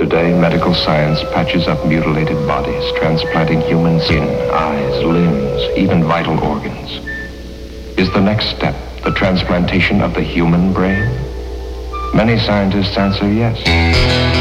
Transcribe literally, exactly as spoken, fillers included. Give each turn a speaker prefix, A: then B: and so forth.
A: Today, medical science patches up mutilated bodies, transplanting human skin, eyes, limbs, even vital organs. Is the next step the transplantation of the human brain? Many scientists answer yes.